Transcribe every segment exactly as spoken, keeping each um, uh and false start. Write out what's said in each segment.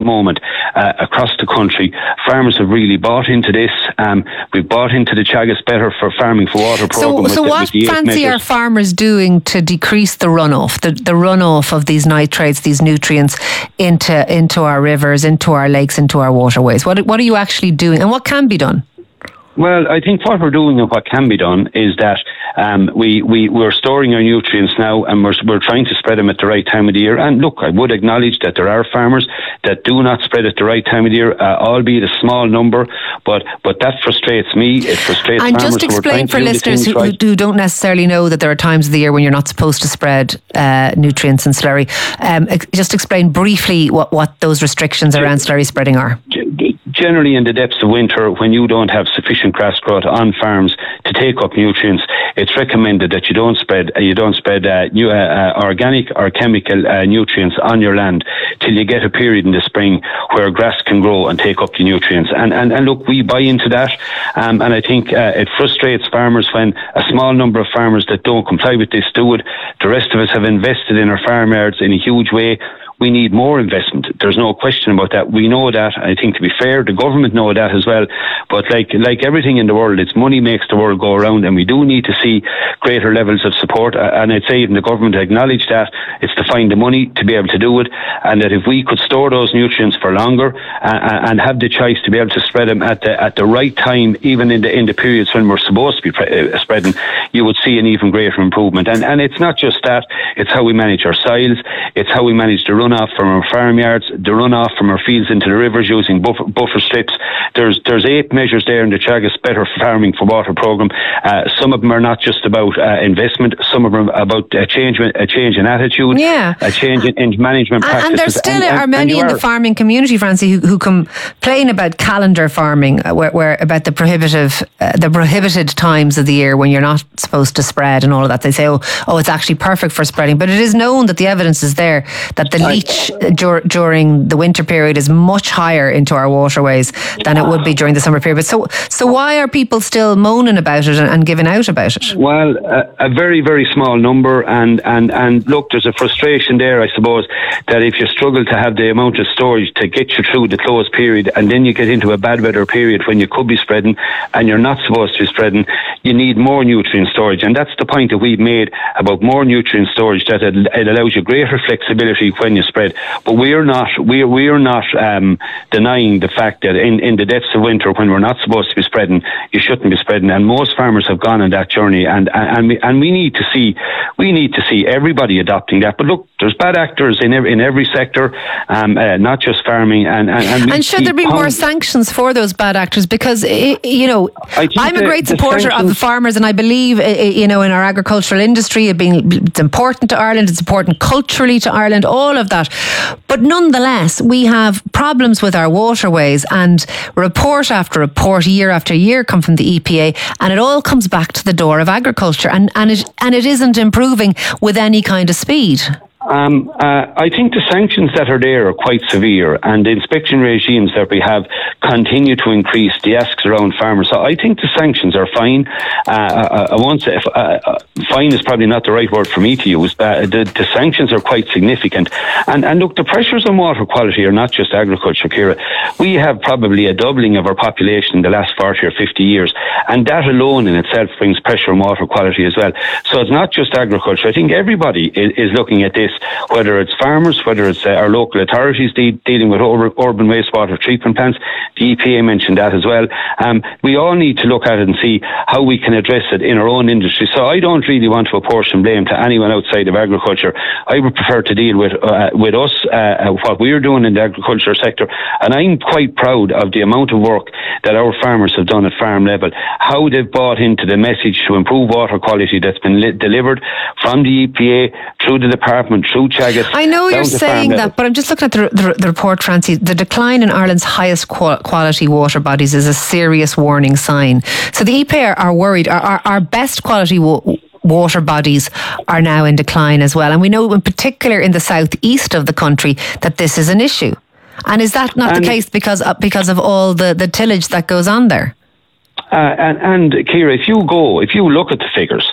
moment uh, across the country. Farmers have really bought into this. Um, we've bought into the Teagasc Better for Farming for Water programme. So, so the, what fancy are farmers doing to decrease the runoff, the, the runoff of these nitrates, these nutrients into into our rivers, into our lakes, into our waterways? What what are you actually doing, and what can be done? Well, I think what we're doing and what can be done is that um, we, we, we're storing our nutrients now, and we're, we're trying to spread them at the right time of the year. And look, I would acknowledge that there are farmers that do not spread at the right time of the year, uh, albeit a small number, but, but that frustrates me. It frustrates and farmers. And just explain for listeners who, right. who don't necessarily know that there are times of the year when you're not supposed to spread uh, nutrients and slurry. Um, just explain briefly what, what those restrictions around slurry spreading are. Generally, in the depths of winter, when you don't have sufficient grass growth on farms to take up nutrients, it's recommended that you don't spread uh, you don't spread uh, new, uh, uh, organic or chemical uh, nutrients on your land till you get a period in the spring where grass can grow and take up the nutrients. And and, and look, we buy into that, um, and I think uh, it frustrates farmers when a small number of farmers that don't comply with this do it. The rest of us have invested in our farmyards in a huge way. We need more investment. There's no question about that. We know that. I think, to be fair, the government know that as well. But like like everything in the world, it's money makes the world go around, and we do need to see greater levels of support. And I'd say even the government acknowledge that. It's to find the money to be able to do it, and that if we could store those nutrients for longer uh, and have the choice to be able to spread them at the at the right time, even in the in the periods when we're supposed to be pre- uh, spreading, you would see an even greater improvement. And and it's not just that. It's how we manage our soils. It's how we manage the run runoff from our farmyards, the runoff from our fields into the rivers using buffer, buffer strips. There's there's eight measures there in the Teagasc Better Farming for Water programme. Uh, some of them are not just about uh, investment. Some of them are about a change, a change in attitude, yeah. a change in, in management and, practices. And there still and, and, are many in are. the farming community, Francie, who, who complain about calendar farming, where, where about the prohibitive, uh, the prohibited times of the year when you're not supposed to spread and all of that. They say, oh, oh, it's actually perfect for spreading. But it is known that the evidence is there that the leach dur- during the winter period is much higher into our waterways than it would be during the summer period. But so, so why are people still moaning about it and, and giving out about it? Well, a, a very, very small number. And, and, and look, there's a frustration there, I suppose, that if you struggle to have the amount of storage to get you through the closed period, and then you get into a bad weather period when you could be spreading and you're not supposed to be spreading, you need more nutrient storage. And that's the point that we've made about more nutrient storage, that it, it allows you greater flexibility when you spread. But we're not we're we're not um, denying the fact that in, in the depths of winter, when we're not supposed to be spreading, you shouldn't be spreading. And most farmers have gone on that journey, and and and we, and we need to see we need to see everybody adopting that. But look, there's bad actors in every in every sector, um, uh, not just farming. And and, and, and should there be more sanctions for those bad actors? Because it, you know, I'm a great supporter of the farmers, and I believe you know in our agricultural industry, it being it's important to Ireland, it's important culturally to Ireland, all of that. But nonetheless, we have problems with our waterways, and report after report, year after year, come from the E P A, and it all comes back to the door of agriculture, and and it and it isn't improving with any kind of speed. Um, uh, I think the sanctions that are there are quite severe, and the inspection regimes that we have continue to increase the asks around farmers. So I think the sanctions are fine. Uh, I, I won't say uh, uh, fine is probably not the right word for me to use. Uh, the, the sanctions are quite significant. And, and look, the pressures on water quality are not just agriculture, Ciara. We have probably a doubling of our population in the last forty or fifty years, and that alone in itself brings pressure on water quality as well. So it's not just agriculture. I think everybody is, is looking at this, whether it's farmers, whether it's uh, our local authorities de- dealing with ur- urban wastewater treatment plants. The E P A mentioned that as well. Um, we all need to look at it and see how we can address it in our own industry. So I don't really want to apportion blame to anyone outside of agriculture. I would prefer to deal with uh, with us, uh, what we're doing in the agriculture sector. And I'm quite proud of the amount of work that our farmers have done at farm level, how they've bought into the message to improve water quality that's been li- delivered from the E P A through the department, through Teagasc. I know you're saying that, but I'm just looking at the, the, the report, Francie. The decline in Ireland's highest qual- quality water bodies is a serious warning sign. So the E P A are, are worried. Our, our, our best quality wa- water bodies are now in decline as well. And we know in particular in the southeast of the country that this is an issue. And is that not and the case because of, because of all the, the tillage that goes on there? Uh, and, and Ciara, if you go, if you look at the figures,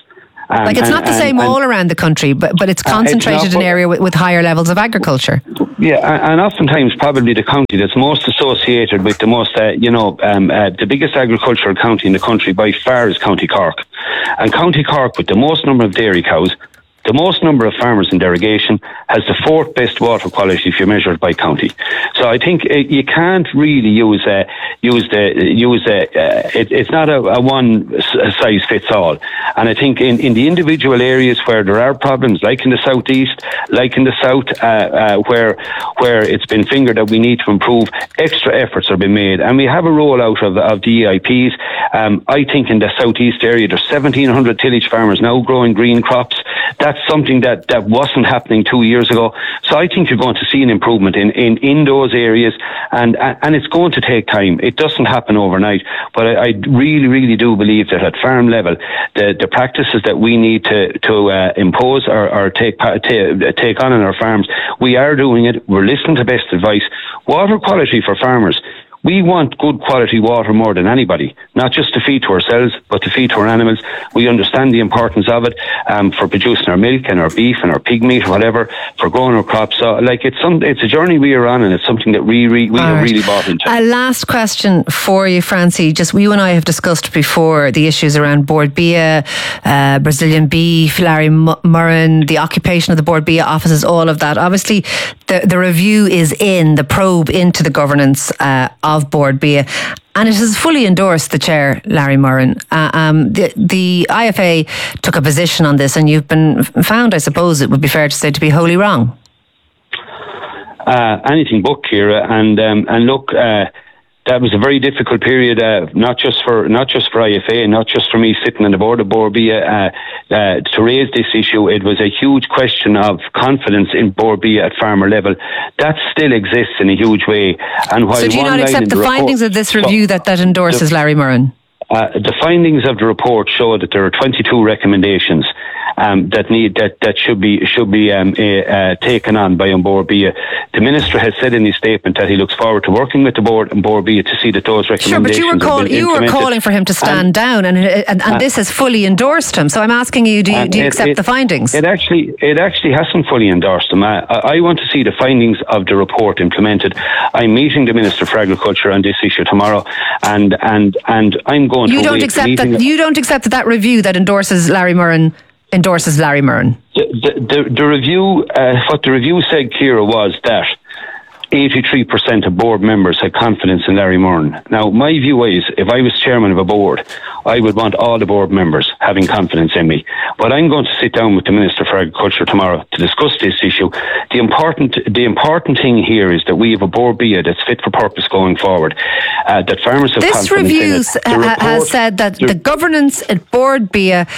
Um, like it's and, not the and, same and, all around the country, but, but it's concentrated uh, it's in an area with, with higher levels of agriculture. Yeah, and oftentimes probably the county that's most associated with the most, uh, you know, um, uh, the biggest agricultural county in the country by far is County Cork. And County Cork, with the most number of dairy cows, the most number of farmers in derogation, has the fourth best water quality if you measure it by county. So I think uh, you can't really use uh, use the use uh, uh, it, it's not a, a one size fits all. And I think in, in the individual areas where there are problems, like in the southeast, like in the south, uh, uh, where where it's been fingered that we need to improve, extra efforts are being made, and we have a rollout of of the E I Ps. Um, I think in the southeast area there's seventeen hundred tillage farmers now growing green crops. That's something that, that wasn't happening two years ago. So I think you're going to see an improvement in, in, in those areas, and, and it's going to take time. It doesn't happen overnight, but I, I really, really do believe that at farm level, the, the practices that we need to, to uh, impose or, or take, take, take on in our farms, we are doing it. We're listening to best advice. Water quality for farmers. We want good quality water more than anybody, not just to feed to ourselves, but to feed to our animals. We understand the importance of it um, for producing our milk and our beef and our pig meat or whatever, for growing our crops. So, like, it's some, it's a journey we are on, and it's something that we, we, we have right. really bought into. A last question for you, Francie. Just you and I have discussed before the issues around Bord Bia, uh, Brazilian beef, Larry Murren, the occupation of the Bord Bia offices, all of that. Obviously, the, the review is in, the probe into the governance uh, of of Bord Bia, and it has fully endorsed the chair, Larry Murren. Uh, um, the, the I F A took a position on this, and you've been found, I suppose it would be fair to say, to be wholly wrong. Uh, anything but, Ciara, and um, and look, uh, that was a very difficult period, uh, not just for not just for I F A, not just for me sitting on the board of Bord Bia, uh, uh, to raise this issue. It was a huge question of confidence in Bord Bia at farmer level. That still exists in a huge way. And while so do you not accept the, the findings report, of this review so, that, that endorses the, Larry Murren? Uh, the findings of the report show that there are twenty-two recommendations um, that need that, that should be should be um, uh, taken on by Bord Bia. The minister has said in his statement that he looks forward to working with the board and Bord Bia to see that those recommendations. Sure, but you were call, you were calling for him to stand and, down, and and, and uh, this has fully endorsed him. So I'm asking you, do you, do you it, accept it, the findings? It actually it actually hasn't fully endorsed him. I, I want to see the findings of the report implemented. I'm meeting the Minister for Agriculture on this issue tomorrow, and and and I'm going. You don't accept that. You don't accept that that review that endorses Larry Murren endorses Larry Murren. The, the, the, the review, uh, what the review said, Ciara, was that eighty-three percent of board members had confidence in Larry Murren. Now, my view is, if I was chairman of a board, I would want all the board members having confidence in me. But I'm going to sit down with the Minister for Agriculture tomorrow to discuss this issue. The important, the important thing here is that we have a Bord Bia that's fit for purpose going forward. Uh, that farmers have this confidence review in it. The report, has said that the, the governance at Bord Bia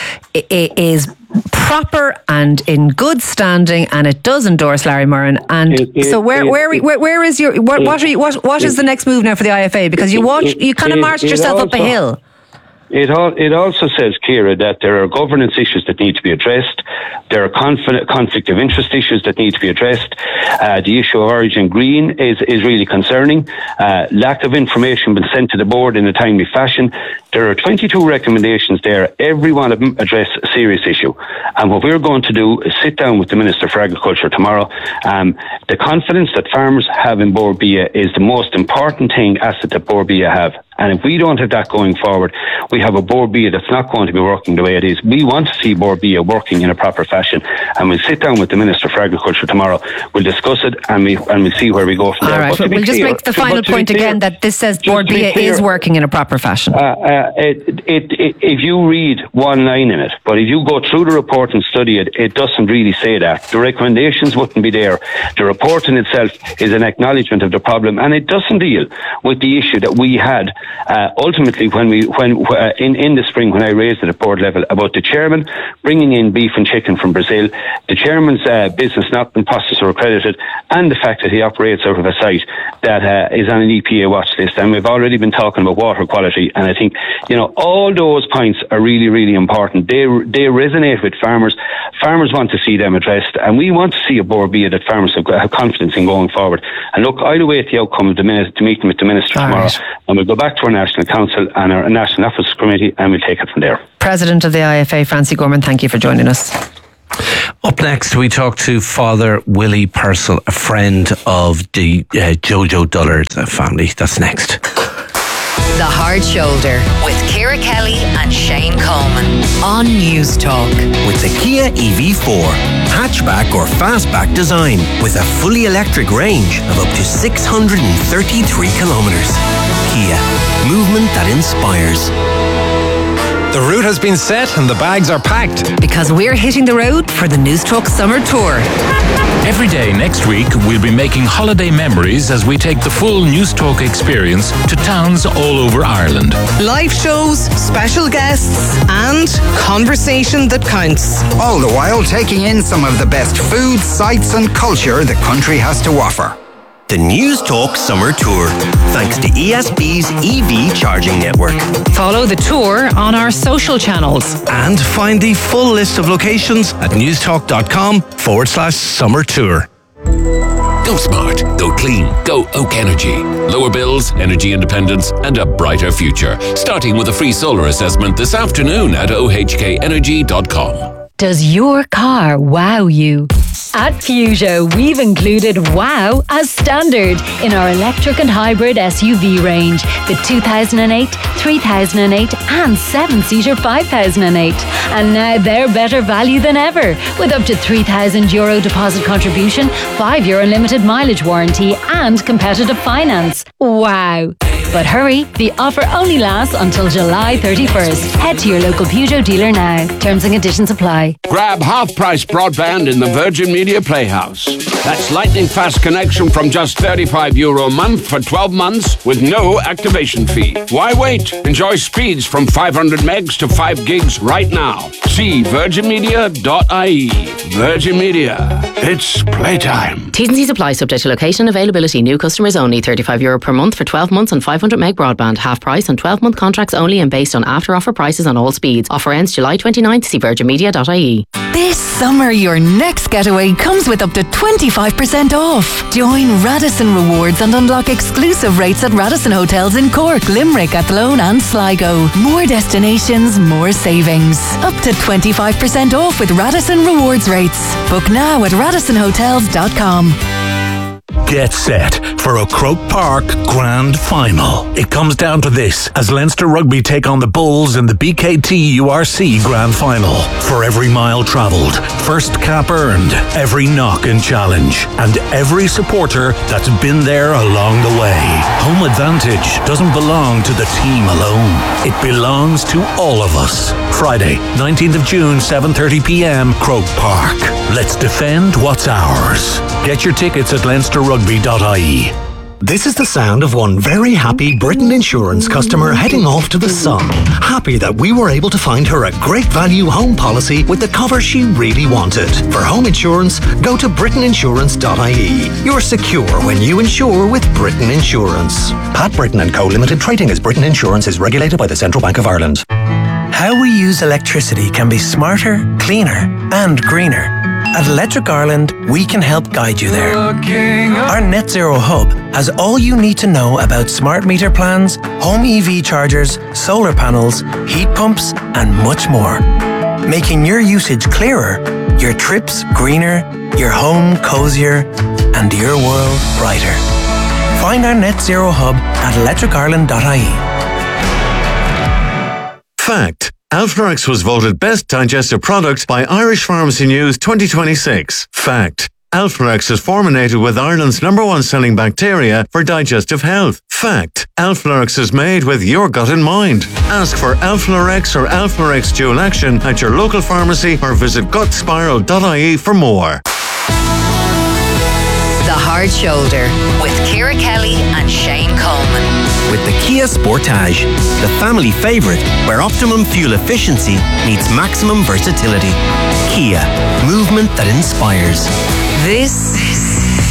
is proper and in good standing, and it does endorse Larry Murren. And it, it, so, where, it, where, where, where is your what? What, are you, what, what is the next move now for the I F A? Because you watch, you kind of marched yourself also, up a hill. It all, it also says, Ciara, that there are governance issues that need to be addressed. There are conflict, conflict of interest issues that need to be addressed. Uh, the issue of Origin Green is, is really concerning. Uh, lack of information been sent to the board in a timely fashion. There are twenty-two recommendations there. Every one of them address a serious issue. And what we're going to do is sit down with the Minister for Agriculture tomorrow. Um, the confidence that farmers have in Bord Bia is the most important thing, asset that Bord Bia have. And if we don't have that going forward, we have a Bord Bia that's not going to be working the way it is. We want to see Bord Bia working in a proper fashion. And we'll sit down with the Minister for Agriculture tomorrow. We'll discuss it, and, we, and we'll see where we go from All there. Right, but we'll just make the final point clear, again that this says Bord Bia is working in a proper fashion. Uh, uh, it, it, it, if you read one line in it, but if you go through the report and study it, it doesn't really say that. The recommendations wouldn't be there. The report in itself is an acknowledgement of the problem, and it doesn't deal with the issue that we had Uh, ultimately, when we, when uh, in in the spring, when I raised it at board level about the chairman bringing in beef and chicken from Brazil, the chairman's uh, business not been processed or accredited, and the fact that he operates out of a site that uh, is on an E P A watch list, and we've already been talking about water quality. And I think, you know, all those points are really, really important. They they resonate with farmers. Farmers want to see them addressed, and we want to see a Bord Bia that farmers have, have confidence in going forward. And look, I'll await the outcome of the, minute, the meeting with the minister all tomorrow, right. and we'll go back to to our National Council and our National Office Committee, and we'll take it from there. President of the I F A, Francie Gorman, thank you for joining us. Up next, we talk to Father Willie Purcell, a friend of the uh, Jojo Dullard family. That's next. The Hard Shoulder with Ciara Kelly and Shane Coleman on News Talk. With the Kia E V four, hatchback or fastback design with a fully electric range of up to six hundred thirty-three kilometres. Kia, movement that inspires. The route has been set and the bags are packed. Because we're hitting the road for the News Talk Summer Tour. Every day next week, we'll be making holiday memories as we take the full News Talk experience to towns all over Ireland. Live shows, special guests, and conversation that counts. All the while taking in some of the best food, sights and culture the country has to offer. The News Talk Summer Tour, thanks to E S B's E V charging network. Follow the tour on our social channels. And find the full list of locations at newstalk.com forward slash summer tour. Go smart, go clean, go Oak Energy. Lower bills, energy independence, and a brighter future. Starting with a free solar assessment this afternoon at o h k energy dot com. Does your car wow you? At Peugeot, we've included wow as standard in our electric and hybrid S U V range. The two thousand eight, three thousand eight and seven-seater five thousand eight. And now they're better value than ever with up to three thousand euro deposit contribution, five year unlimited mileage warranty and competitive finance. Wow! But hurry, the offer only lasts until July thirty-first. Head to your local Peugeot dealer now. Terms and conditions apply. Grab half-price broadband in the Virgin Media Playhouse. That's lightning fast connection from just thirty-five euro a month for twelve months with no activation fee. Why wait? Enjoy speeds from five hundred megs to five gigs right now. See virgin media dot I E. Virgin Media. It's playtime. T's and C's apply, subject to location availability. New customers only. thirty-five euro per month for twelve months on five hundred meg broadband. Half price on twelve month contracts only and based on after offer prices on all speeds. Offer ends July twenty-ninth. See virgin media dot I E. This summer, your next getaway comes with up to twenty-five percent off. Join Radisson Rewards and unlock exclusive rates at Radisson Hotels in Cork, Limerick, Athlone and Sligo. More destinations, more savings. Up to twenty-five percent off with Radisson Rewards rates. Book now at radisson hotels dot com. Get set for a Croke Park Grand Final. It comes down to this as Leinster Rugby take on the Bulls in the B K T U R C Grand Final. For every mile travelled, first cap earned, every knock and challenge, and every supporter that's been there along the way. Home advantage doesn't belong to the team alone. It belongs to all of us. Friday, nineteenth of June, seven thirty p.m, Croke Park. Let's defend what's ours. Get your tickets at leinster rugby dot I E. This is the sound of one very happy Britain Insurance customer heading off to the sun. Happy that we were able to find her a great value home policy with the cover she really wanted. For home insurance, go to britain insurance dot I E. You're secure when you insure with Britain Insurance. Pat Britain and Co. Limited, trading as Britain Insurance, is regulated by the Central Bank of Ireland. How we use electricity can be smarter, cleaner and greener. At Electric Ireland, we can help guide you there. Our Net Zero Hub has all you need to know about smart meter plans, home E V chargers, solar panels, heat pumps, and much more. Making your usage clearer, your trips greener, your home cozier, and your world brighter. Find our Net Zero Hub at electric ireland dot I E. Fact. Alpharex was voted Best Digestive Product by Irish Pharmacy News twenty twenty-six. Fact. Alpharex is formulated with Ireland's number one selling bacteria for digestive health. Fact. Alpharex is made with your gut in mind. Ask for Alpharex or Alpharex Dual Action at your local pharmacy or visit gut spiral dot I E for more. The Hard Shoulder with Ciara Kelly and Shane Coleman. With the Kia Sportage, the family favourite where optimum fuel efficiency meets maximum versatility. Kia, movement that inspires. This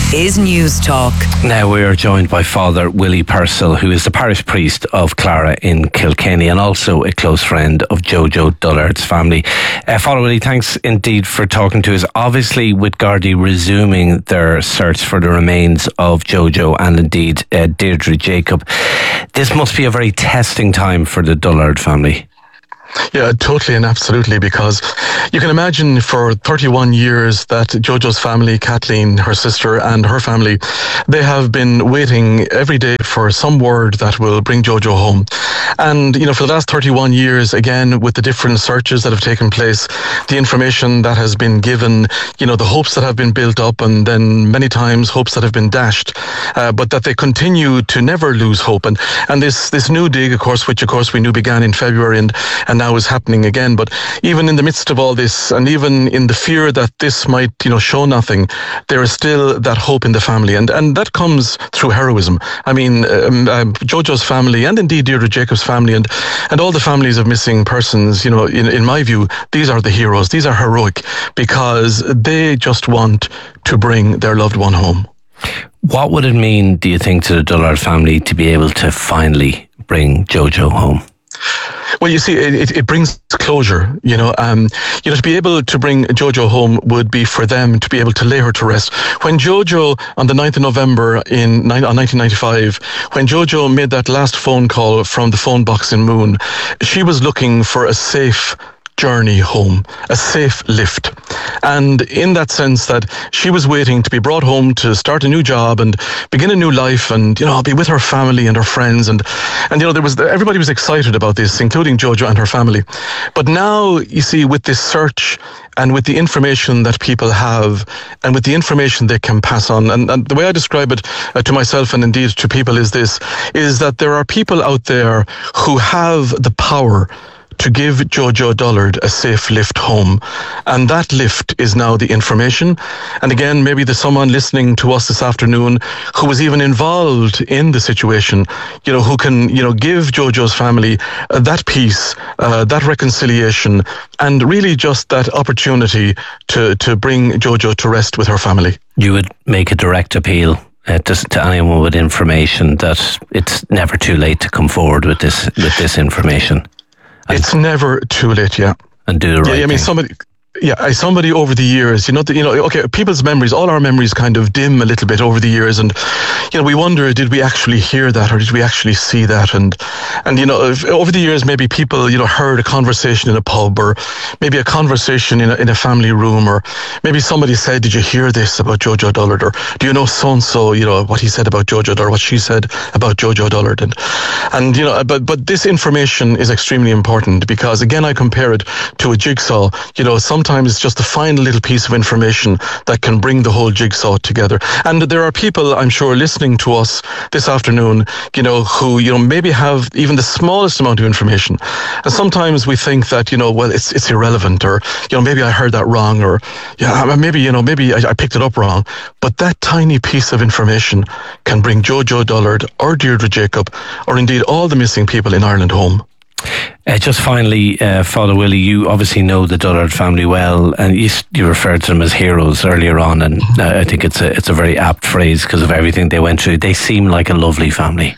is News Talk. Now we are joined by Father Willie Purcell, who is the parish priest of Clara in Kilkenny and also a close friend of Jojo Dullard's family. Uh, Father Willie, thanks indeed for talking to us. Obviously, with Gardaí resuming their search for the remains of Jojo and indeed uh, Deirdre Jacob, this must be a very testing time for the Dullard family. Yeah, totally and absolutely, because you can imagine for thirty-one years that Jojo's family, Kathleen, her sister, and her family, they have been waiting every day for some word that will bring Jojo home. And, you know, for the last thirty-one years, again, with the different searches that have taken place, the information that has been given, you know, the hopes that have been built up, and then many times hopes that have been dashed, uh, but that they continue to never lose hope. And, and this, this new dig, of course, which, of course, we knew began in February and, and now is happening again. But even in the midst of all this, and even in the fear that this might, you know, show nothing, there is still that hope in the family, and and that comes through heroism. I mean, um, uh, Jojo's family, and indeed Deirdre Jacob's family, and and all the families of missing persons, you know, in in my view, these are the heroes. These are heroic because they just want to bring their loved one home. What would it mean, do you think, to the Dullard family to be able to finally bring Jojo home? Well, you see, it, it brings closure, you know. Um, you know, to be able to bring Jojo home would be for them to be able to lay her to rest. When Jojo, on the ninth of November in nineteen ninety-five, when Jojo made that last phone call from the phone box in Moon, she was looking for a safe journey home, a safe lift. And in that sense that she was waiting to be brought home to start a new job and begin a new life and, you know, be with her family and her friends. And, and you know, there was everybody was excited about this, including Jojo and her family. But now, you see, with this search and with the information that people have and with the information they can pass on, and, and the way I describe it uh, to myself and indeed to people is this, is that there are people out there who have the power to give Jojo Dullard a safe lift home. And that lift is now the information. And again, maybe there's someone listening to us this afternoon who was even involved in the situation, you know, who can, you know, give Jojo's family uh, that peace, uh, that reconciliation, and really just that opportunity to, to bring Jojo to rest with her family. You would make a direct appeal Uh, to, to anyone with information that it's never too late to come forward with this with this information. And it's never too late, yeah. And do the right yeah, I mean, thing. somebody... Yeah, somebody over the years, you know, the, you know, okay, people's memories, all our memories kind of dim a little bit over the years, and you know, we wonder, did we actually hear that, or did we actually see that? And and you know, if, over the years, maybe people, you know, heard a conversation in a pub, or maybe a conversation in a, in a family room, or maybe somebody said, "Did you hear this about Jojo Dullard?" Or "Do you know so and so? You know what he said about Jojo Dullard, what she said about Jojo Dullard?" And and you know, but but this information is extremely important because, again, I compare it to a jigsaw. You know, some Sometimes it's just a fine little piece of information that can bring the whole jigsaw together. And there are people, I'm sure, listening to us this afternoon, you know, who, you know, maybe have even the smallest amount of information. And sometimes we think that, you know, well, it's it's irrelevant, or, you know, maybe I heard that wrong, or, yeah, maybe, you know, maybe I, I picked it up wrong. But that tiny piece of information can bring Jojo Dullard or Deirdre Jacob, or indeed all the missing people in Ireland home. Uh, just finally, uh, Father Willie, you obviously know the Dullard family well, and you, you referred to them as heroes earlier on, and uh, I think it's a it's a very apt phrase because of everything they went through. They seem like a lovely family.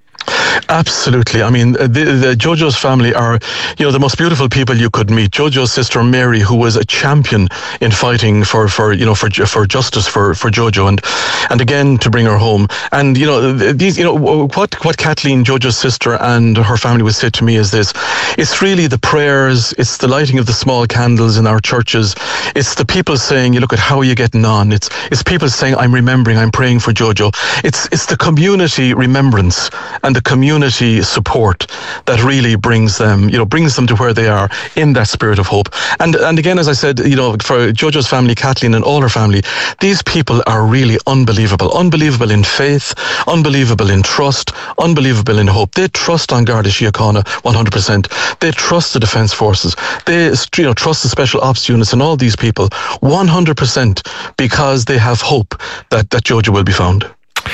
Absolutely. I mean, the, the Jojo's family are, you know, the most beautiful people you could meet. Jojo's sister Mary, who was a champion in fighting for, for you know, for for justice for, for Jojo, and and again to bring her home. And you know, these, you know, what what Kathleen, Jojo's sister, and her family would say to me is this: it's really the prayers, it's the lighting of the small candles in our churches, it's the people saying, "You look at how are you getting on." It's it's people saying, "I'm remembering, I'm praying for Jojo." It's it's the community remembrance and the community support that really brings them, you know, brings them to where they are in that spirit of hope. And and again, as I said, you know, for Jojo's family, Kathleen and all her family, these people are really unbelievable, unbelievable in faith, unbelievable in trust, unbelievable in hope. They trust on Garda Síochána one hundred percent. They trust the Defence Forces. They, you know, trust the Special Ops units and all these people one hundred percent because they have hope that, that Jojo will be found.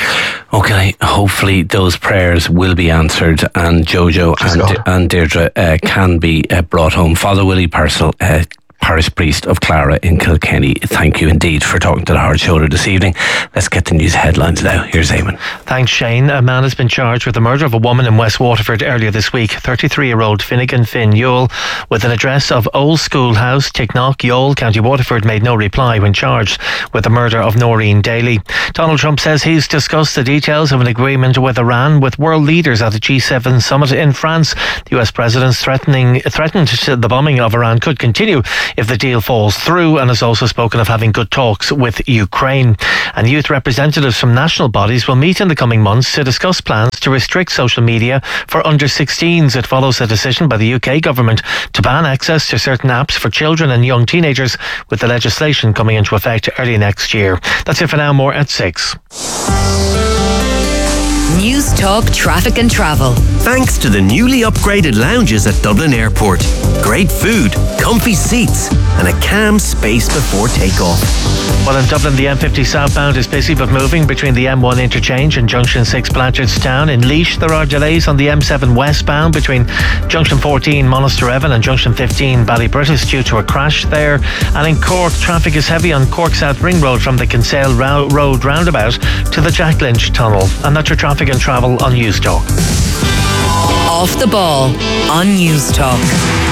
Okay, hopefully those prayers will be answered and Jojo and, and Deirdre uh, can be uh, brought home. Father Willie Purcell, uh, parish priest of Clara in Kilkenny. Thank you indeed for talking to the Hard Shoulder this evening. Let's get the news headlines now. Here's Eamon. Thanks, Shane. A man has been charged with the murder of a woman in West Waterford earlier this week. thirty-three-year-old Finnegan Finn Yule, with an address of Old School House, Ticknock, Youghal, County Waterford, made no reply when charged with the murder of Noreen Daly. Donald Trump says he's discussed the details of an agreement with Iran with world leaders at the G seven summit in France. The U S president threatening threatened the bombing of Iran could continue if the deal falls through, and has also spoken of having good talks with Ukraine. And youth representatives from national bodies will meet in the coming months to discuss plans to restrict social media for under sixteens. It follows a decision by the U K government to ban access to certain apps for children and young teenagers, with the legislation coming into effect early next year. That's it for now. More at six. News Talk Traffic and Travel. Thanks to the newly upgraded lounges at Dublin Airport. Great food, comfy seats, and a calm space before takeoff. Well, in Dublin, the M fifty southbound is busy but moving between the M one interchange and Junction six Blanchardstown. In Laois, there are delays on the M seven westbound between Junction fourteen Monasterevan and Junction fifteen Ballybritis due to a crash there. And in Cork, traffic is heavy on Cork South Ring Road from the Kinsale Road roundabout to the Jack Lynch Tunnel. And that's your traffic and travel on News Talk. Off the ball on News Talk.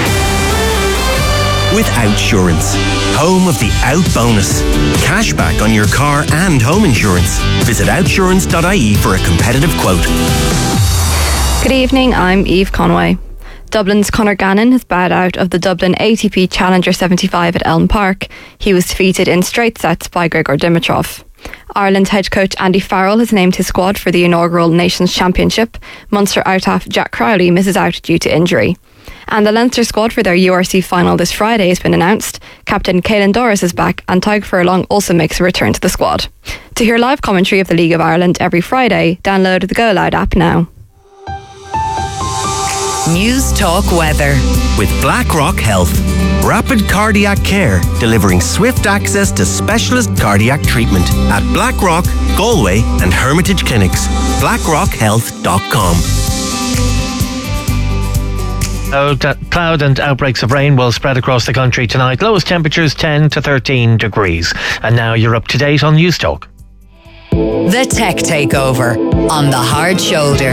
With Outsurance, home of the Out Bonus. Cashback on your car and home insurance. Visit outsurance dot I E for a competitive quote. Good evening, I'm Eve Conway. Dublin's Conor Gannon has bowed out of the Dublin A T P Challenger seventy-five at Elm Park. He was defeated in straight sets by Grigor Dimitrov. Ireland's head coach Andy Farrell has named his squad for the inaugural Nations Championship. Munster out-half Jack Crowley misses out due to injury. And the Leinster squad for their U R C final this Friday has been announced. Captain Caelan Doris is back, and Tadhg Furlong also makes a return to the squad. To hear live commentary of the League of Ireland every Friday, download the Go Loud app now. News Talk Weather. With BlackRock Health. Rapid cardiac care, delivering swift access to specialist cardiac treatment at BlackRock, Galway and Hermitage Clinics. blackrock health dot com. Cloud and outbreaks of rain will spread across the country tonight. Lowest temperatures ten to thirteen degrees. And now you're up to date on News Talk. The Tech Takeover on the Hard Shoulder.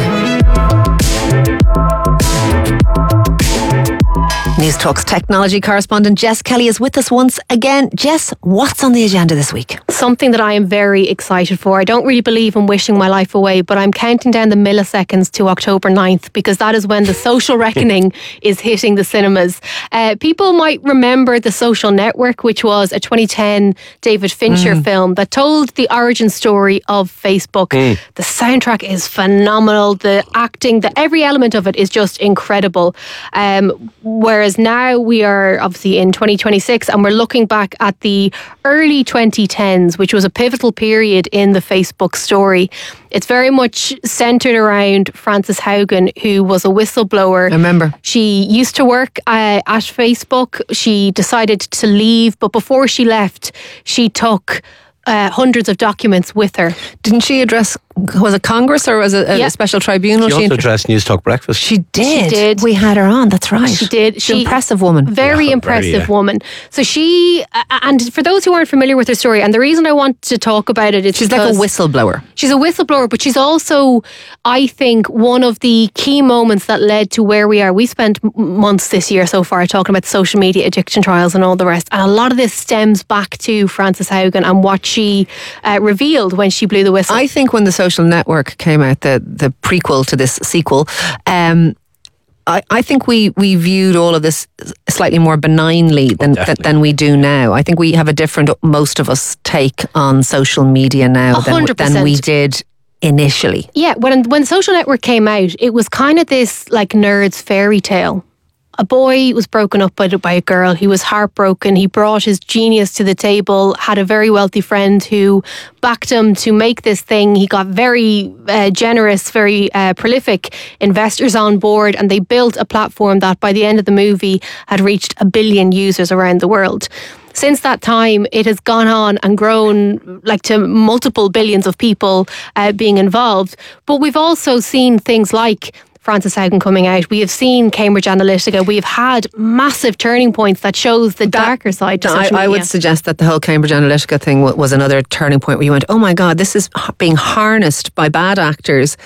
News Talk's technology correspondent Jess Kelly is with us once again. Jess, what's on the agenda this week? Something that I am very excited for. I don't really believe in wishing my life away, but I'm counting down the milliseconds to October ninth, because that is when The Social Reckoning is hitting the cinemas. Uh, people might remember The Social Network, which was a twenty ten David Fincher mm. film that told the origin story of Facebook. Mm. The soundtrack is phenomenal. The acting, the every element of it is just incredible. Um, whereas now we are obviously in twenty twenty-six and we're looking back at the early twenty tens, which was a pivotal period in the Facebook story. It's very much centred around Frances Haugen, who was a whistleblower. I remember. She used to work uh, at Facebook. She decided to leave, but before she left, she took Uh, hundreds of documents with her. Didn't she address, was it Congress or was it a, yeah. a special tribunal? She also she addressed News Talk Breakfast. She did. She did. We had her on, that's right. She did. She's an impressive woman. Very yeah, impressive very, yeah. woman. So she, uh, and for those who aren't familiar with her story, and the reason I want to talk about it is she's like a whistleblower. She's a whistleblower, but she's also, I think, one of the key moments that led to where we are. We spent m- months this year so far talking about social media addiction trials and all the rest. And a lot of this stems back to Frances Haugen and what she uh, revealed when she blew the whistle. I think when The Social Network came out, the, the prequel to this sequel, um, I, I think we, we viewed all of this slightly more benignly than th- than we do now. I think we have a different, most of us, take on social media now than, than we did initially. Yeah, when when The Social Network came out, it was kind of this like nerd's fairy tale. A boy was broken up by, by a girl. He was heartbroken. He brought his genius to the table, had a very wealthy friend who backed him to make this thing. He got very uh, generous, very uh, prolific investors on board, and they built a platform that by the end of the movie had reached a billion users around the world. Since that time, it has gone on and grown like to multiple billions of people uh, being involved. But we've also seen things like Frances Haugen coming out. We have seen Cambridge Analytica. We have had massive turning points that shows the that, darker side to social I, media. I would suggest that the whole Cambridge Analytica thing was another turning point where you went, oh my God, this is being harnessed by bad actors.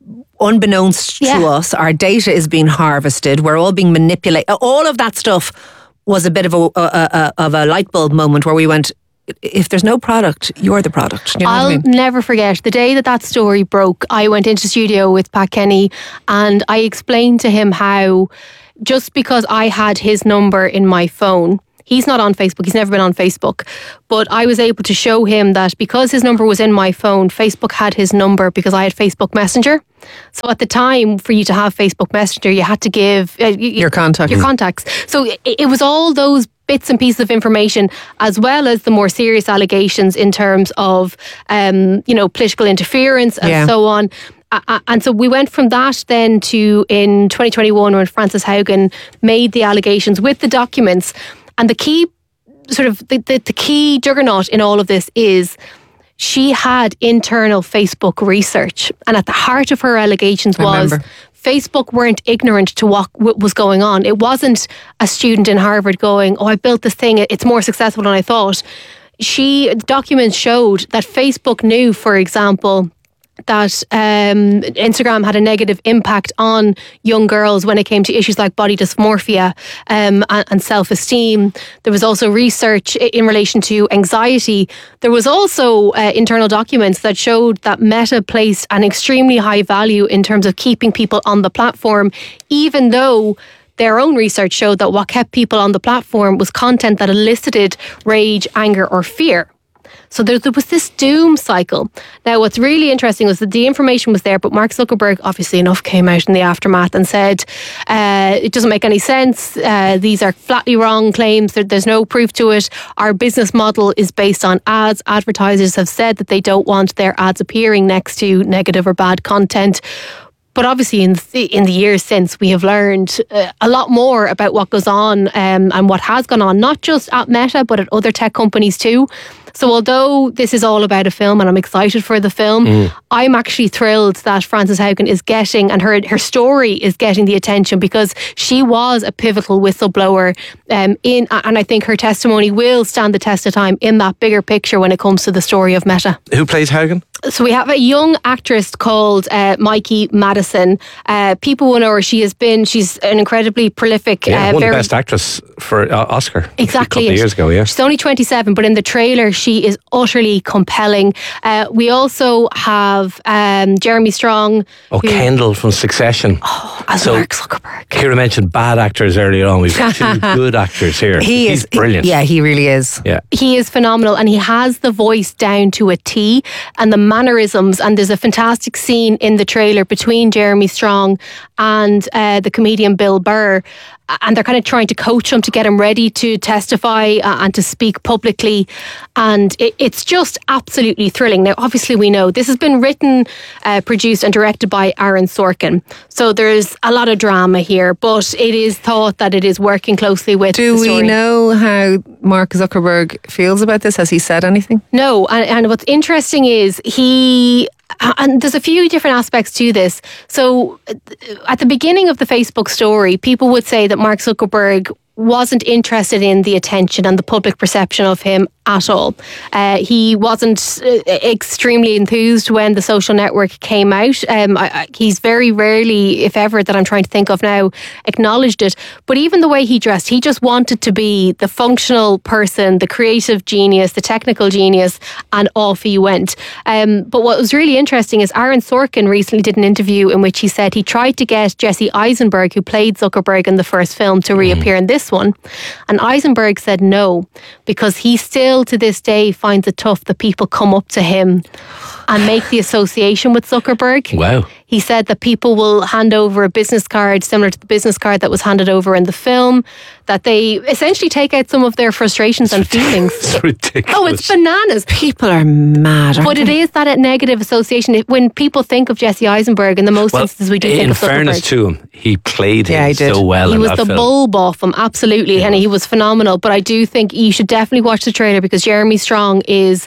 Unbeknownst yeah. to us, our data is being harvested. We're all being manipulated. All of that stuff was a bit of a, a, a of a light bulb moment where we went, if there's no product, you're the product. You know I'll what I mean? never forget the day that that story broke. I went into the studio with Pat Kenny and I explained to him how just because I had his number in my phone, he's not on Facebook, he's never been on Facebook, but I was able to show him that because his number was in my phone, Facebook had his number because I had Facebook Messenger. So at the time, for you to have Facebook Messenger, you had to give uh, your contacts. Your contacts. So it, it was all those bits and pieces of information, as well as the more serious allegations in terms of, um, you know, political interference and yeah. so on. Uh, and so we went from that then to in twenty twenty-one when Frances Haugen made the allegations with the documents. And the key, sort of, the, the, the key juggernaut in all of this is she had internal Facebook research. And at the heart of her allegations was Facebook weren't ignorant to what was going on. It wasn't a student in Harvard going, oh, I built this thing, it's more successful than I thought. She, documents showed that Facebook knew, for example, that um, Instagram had a negative impact on young girls when it came to issues like body dysmorphia um, and, and self-esteem. There was also research in relation to anxiety. There was also uh, internal documents that showed that Meta placed an extremely high value in terms of keeping people on the platform, even though their own research showed that what kept people on the platform was content that elicited rage, anger, or fear. So there, there was this doom cycle. Now, what's really interesting was that the information was there, but Mark Zuckerberg, obviously enough, came out in the aftermath and said, uh, it doesn't make any sense. Uh, these are flatly wrong claims. There, there's no proof to it. Our business model is based on ads. Advertisers have said that they don't want their ads appearing next to negative or bad content. But obviously, in the, in the years since, we have learned uh, a lot more about what goes on um, and what has gone on, not just at Meta, but at other tech companies too. So although this is all about a film and I'm excited for the film, mm. I'm actually thrilled that Frances Haugen is getting, and her her story is getting the attention because she was a pivotal whistleblower um, in, and I think her testimony will stand the test of time in that bigger picture when it comes to the story of Meta. Who plays Haugen? So we have a young actress called uh, Mikey Madison. Uh, people will know her. She has been, she's an incredibly prolific. Yeah, uh, won very, the best actress for uh, Oscar. Exactly. A couple of years ago, yeah. She's only twenty-seven, but in the trailer, she is utterly compelling. Uh, we also have um, Jeremy Strong. Oh, who, Kendall from Succession. Oh, as so, Mark Zuckerberg. Kira mentioned bad actors earlier on. We've got two good actors here. He He's is brilliant. Yeah, he really is. Yeah. He is phenomenal, and he has the voice down to a T, and the mannerisms. And there's a fantastic scene in the trailer between Jeremy Strong and uh, the comedian Bill Burr. And they're kind of trying to coach him to get him ready to testify uh, and to speak publicly. And it, it's just absolutely thrilling. Now, obviously, we know this has been written, uh, produced and directed by Aaron Sorkin. So there's a lot of drama here, but it is thought that it is working closely with Do the story. we know how Mark Zuckerberg feels about this? Has he said anything? No. And, and what's interesting is he... And there's a few different aspects to this. So at the beginning of the Facebook story, people would say that Mark Zuckerberg wasn't interested in the attention and the public perception of him at all. Uh, he wasn't uh, extremely enthused when the social network came out. Um, I, I, he's very rarely, if ever, that I'm trying to think of now, acknowledged it. But even the way he dressed, he just wanted to be the functional person, the creative genius, the technical genius, and off he went. Um, but what was really interesting is Aaron Sorkin recently did an interview in which he said he tried to get Jesse Eisenberg, who played Zuckerberg in the first film, to reappear in this one. And Eisenberg said no, because he still to this day finds it tough that people come up to him and make the association with Zuckerberg. Wow. He said that people will hand over a business card similar to the business card that was handed over in the film, that they essentially take out some of their frustrations and feelings. It's ridiculous. Oh, it's bananas. People are mad, aren't But they? it is that negative association. When people think of Jesse Eisenberg, in the most well, instances we do in think of Zuckerberg. fairness to him, he played him Yeah, he did. so well He in was that the film. bulb off him, absolutely, and he was phenomenal. But I do think you should definitely watch the trailer because Jeremy Strong is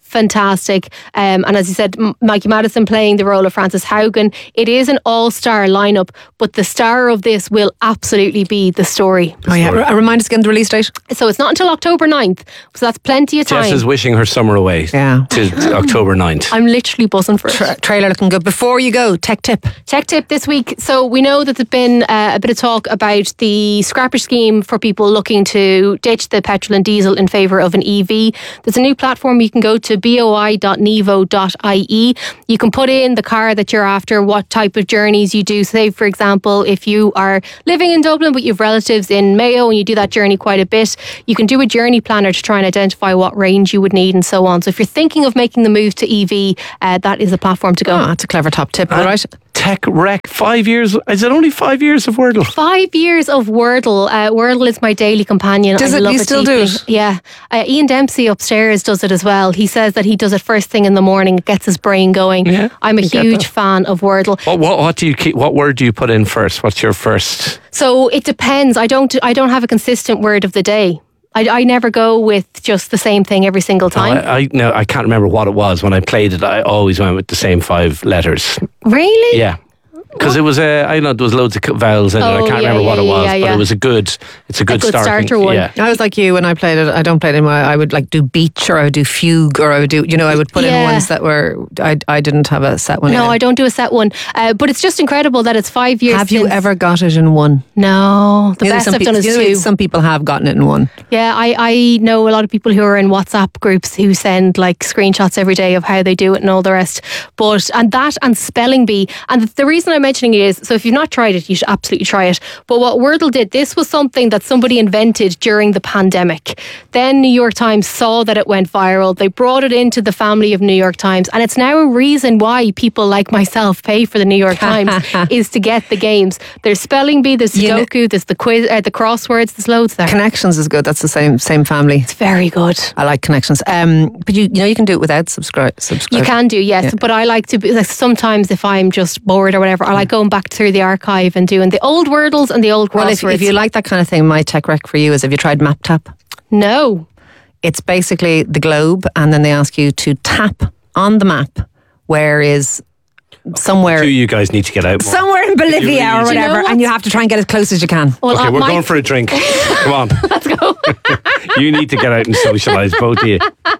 fantastic. Um, and as you said, M- Mikey Madison playing the role of Frances Haugen. It is an all-star lineup, but the star of this will absolutely be the story. Oh yeah, R- remind us again the release date. So it's not until October ninth, so that's plenty of time. Jess is wishing her summer away yeah. to October ninth. I'm literally buzzing for it. Tra- trailer looking good. Before you go, tech tip. Tech tip this week. So we know that there's been uh, a bit of talk about the scrappage scheme for people looking to ditch the petrol and diesel in favour of an E V. There's a new platform you can go to, boi dot nevo dot I E. You can put in the car that you're after, what type of journeys you do. Say, for example, if you are living in Dublin but you've relatives in Mayo and you do that journey quite a bit, you can do a journey planner to try and identify what range you would need and so on. So if you're thinking of making the move to E V, uh, that is the platform to go. Oh, that's a clever top tip, all right? Tech Rec, five years. Is it only five years of Wordle? Five years of Wordle. Uh, Wordle is my daily companion. Does I it? love You it still deeply. do it? Yeah. Uh, Ian Dempsey upstairs does it as well. He says that he does it first thing in the morning. It gets his brain going. Yeah, I'm a I get huge that. fan of Wordle. What, what, what do you keep? What word do you put in first? What's your first? So it depends. I don't. I don't have a consistent word of the day. I, I never go with just the same thing every single time. No, I, I no, I can't remember what it was when I played it. I always went with the same five letters. Really? Yeah. Because it was a, I know there was loads of vowels in it. I Oh, can't yeah, remember what yeah, it was, yeah, but yeah. it was a good. It's a good, good starting, starter one. Yeah. I was like you when I played it. I don't play it anymore. I would like do beach or I would do fugue or I would do, you know, I would put in Yeah. ones that were, I, I didn't have a set one. No, in. I don't do a set one. Uh, but it's just incredible that it's five years. Have you since- ever got it in one? No, the You know, best some I've pe- done is you know, two. Some people have gotten it in one. Yeah, I, I know a lot of people who are in WhatsApp groups who send like screenshots every day of how they do it and all the rest. But and that and spelling bee. And the reason I'm mentioning it is, so if you've not tried it, you should absolutely try it. But what Wordle did, this was something that somebody invented during the pandemic. Then New York Times saw that it went viral. They brought it into the family of New York Times, and it's now a reason why people like myself pay for the New York Times is to get the games. There's spelling bee, there's You know- Sudoku, there's the quiz, uh, the crosswords. There's loads there. Connections is good. That's the same same family. It's very good. I like Connections. Um, but you you know you can do it without subscribe. subscribe. You can do, yes, Yeah. but I like to be, like, sometimes if I'm just bored or whatever, I like going back through the archive and doing the old Wordles and the old Well, if, crosswords. if you like that kind of thing, my tech rec for you is, have you tried MapTap? No. It's basically the globe, and then they ask you to tap on the map where is somewhere. Do you guys need to get out more? Somewhere in Bolivia really or do. you know whatever, what? and you have to try and get as close as you can. Well, Okay, uh, we're my- going for a drink. Come on. Let's go. You need to get out and socialise, both of you.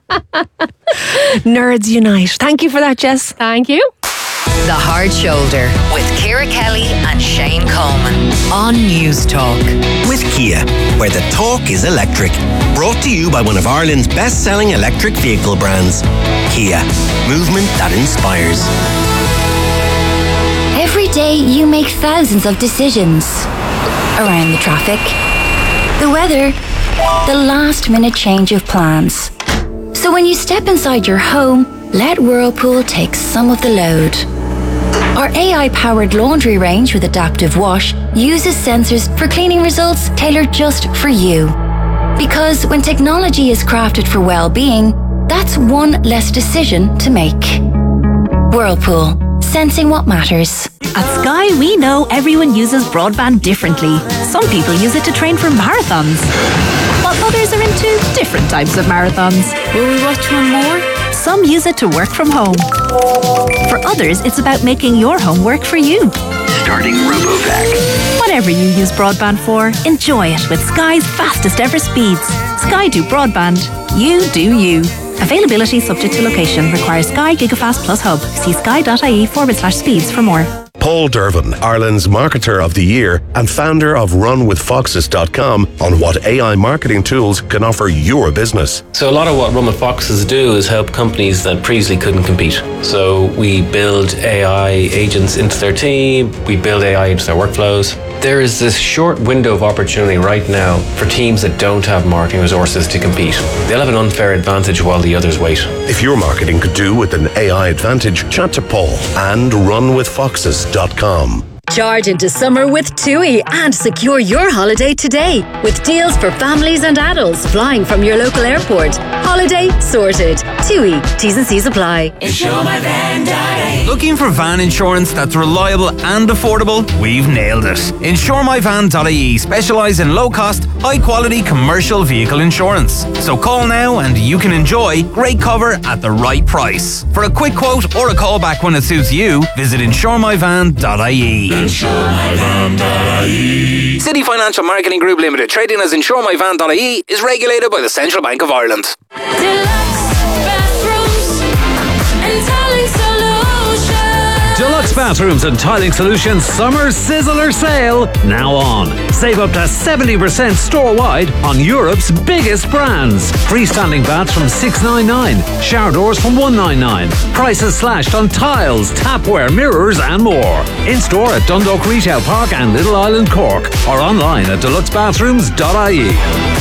Nerds unite. Thank you for that, Jess. Thank you. The Hard Shoulder with Ciara Kelly and Shane Coleman on News Talk. With Kia, where the talk is electric. Brought to you by one of Ireland's best-selling electric vehicle brands, Kia. Movement that inspires. Every day you make thousands of decisions. Around the traffic, the weather, the last minute change of plans. So when you step inside your home, let Whirlpool take some of the load. Our A I-powered laundry range with adaptive wash uses sensors for cleaning results tailored just for you. Because when technology is crafted for well-being, that's one less decision to make. Whirlpool, sensing what matters. At Sky, we know everyone uses broadband differently. Some people use it to train for marathons, while others are into different types of marathons. Will we watch one more? Some use it to work from home. For others, it's about making your home work for you. Starting RoboVac. Whatever you use broadband for, enjoy it with Sky's fastest ever speeds. Sky do broadband. You do you. Availability subject to location. Requires Sky Gigafast Plus Hub. See sky.ie forward slash speeds for more. Paul Dervin, Ireland's Marketer of the Year and founder of run with foxes dot com, on what A I marketing tools can offer your business. So a lot of what Run with Foxes do is help companies that previously couldn't compete. So we build A I agents into their team, we build A I into their workflows. There is this short window of opportunity right now for teams that don't have marketing resources to compete. They'll have an unfair advantage while the others wait. If your marketing could do with an A I advantage, chat to Paul and run with foxes dot com. Charge into summer with TUI and secure your holiday today with deals for families and adults flying from your local airport. holiday? Sorted. TUI. T's and C's apply. Insure My Van dot I E. Looking for van insurance that's reliable and affordable? We've nailed it. Insure My Van dot I E specialise in low-cost, high-quality commercial vehicle insurance. So call now and you can enjoy great cover at the right price. For a quick quote or a call back when it suits you, visit Insure My Van dot I E. Insure My Van dot I E. City Financial Marketing Group Limited, trading as Insure My Van dot I E, is regulated by the Central Bank of Ireland. Deluxe Bathrooms and Tiling Solutions Summer Sizzler Sale now on. Save up to seventy percent store-wide on Europe's biggest brands. Freestanding baths from six ninety-nine, shower doors from one ninety-nine. Prices slashed on tiles, tapware, mirrors and more. In-store at Dundalk Retail Park and Little Island Cork, or online at deluxe bathrooms dot I E.